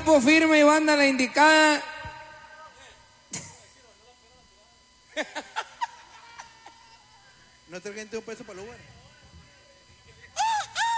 grupo Firme y Banda La Indicada. No te gente un peso para el Uber.